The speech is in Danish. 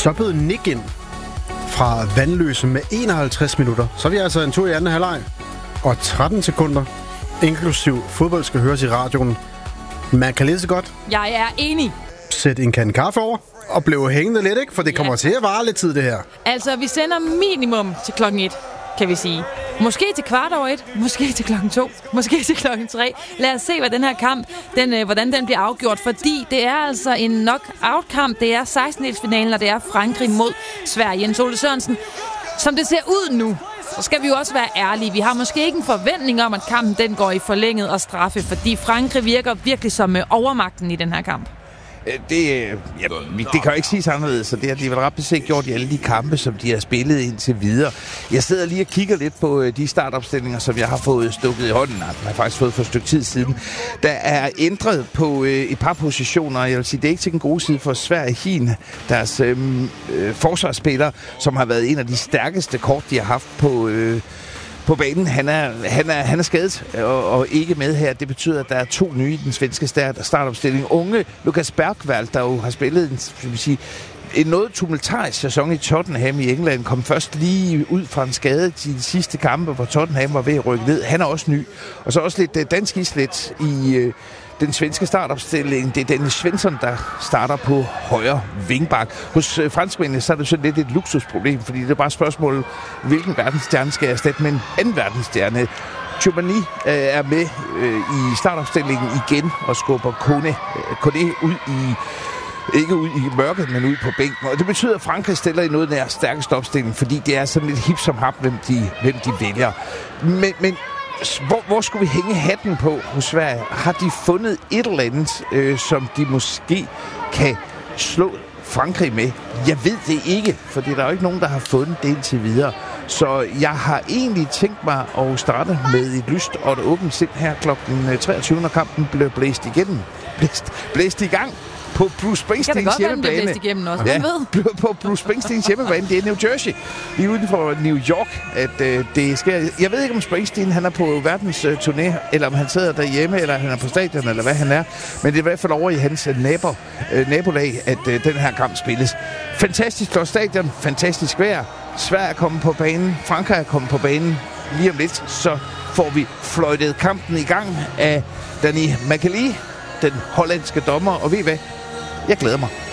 stoppede Nick ind fra Vandløse med 51 minutter. Så er vi altså en tur i anden halvleg. Og 13 sekunder, inklusiv fodbold, skal høres i radioen. Man kan læse godt. Jeg er enig. Sæt en kande kaffe over og blev hængende lidt, ikke? For det kommer til at vare lidt tid, det her. Altså, vi sender minimum til klokken 1, kan vi sige. Måske til 1:15, måske til klokken 2, måske til klokken 3. Lad os se, hvad den her kamp, hvordan den bliver afgjort. Fordi det er altså en knockout-kamp. Det er 16-delsfinalen, og det er Frankrig mod Sverige. Jens Ole Sørensen, som det ser ud nu, så skal vi jo også være ærlige. Vi har måske ikke en forventning om, at kampen den går i forlænget og straffe, fordi Frankrig virker virkelig som overmagten i den her kamp. Det kan jo ikke siges anderledes, så det har de vel ret beset gjort i alle de kampe, som de har spillet indtil videre. Jeg sidder lige og kigger lidt på de startopstillinger, som jeg har fået stukket i hånden. Jeg har faktisk fået for et stykke tid siden. Der er ændret på et par positioner. Jeg vil sige, det er ikke til den gode side for Sverige. Hin, deres forsvarsspiller, som har været en af de stærkeste kort, de har haft på banen. Han er skadet og ikke med her. Det betyder, at der er 2 nye i den svenske startopstilling. Unge Lukas Bergvall, der jo har spillet en noget tumultarisk sæson i Tottenham i England, kom først lige ud fra en skade til de sidste kampe, hvor Tottenham var ved at rykke ned. Han er også ny. Og så også lidt dansk islet i den svenske startopstilling. Det er Dennis Svensson, der starter på højre vingbak. Hos franskmændene så er det sådan lidt et luksusproblem, fordi det er bare spørgsmålet, hvilken verdensstjerne skal erstatte med en anden verdensstjerne. Tchouameni er med i startopstillingen igen og skubber Kone ud i ikke ud i mørket, men ud på bænken. Og det betyder, at Frankrig stiller i noget af deres stærkeste opstilling, fordi det er sådan lidt hip som hap, hvem de vælger. Men hvor skulle vi hænge hatten på hos Sverige? Har de fundet et eller andet, som de måske kan slå Frankrig med? Jeg ved det ikke, for der er jo ikke nogen, der har fundet det indtil videre. Så jeg har egentlig tænkt mig at starte med et lyst og et åbent sind her klokken 23, når kampen blev blæst i gang på Bruce Springsteens hjemmebane. På Bruce Springsteens hjemmebane. Det er New Jersey, lige uden for New York, at det sker. Jeg ved ikke, om Springsteen han er på verdens turné, eller om han sidder derhjemme, eller han er på stadion, eller hvad han er. Men det er i hvert fald over i hans nabolag, at den her kamp spilles. Fantastisk flot stadion, fantastisk vejr. Sverige er kommet på banen, Frankrig er kommet på banen. Lige om lidt, så får vi fløjtet kampen i gang af Danny McAlee, den hollandske dommer. Og ved I hvad? Jeg glæder mig.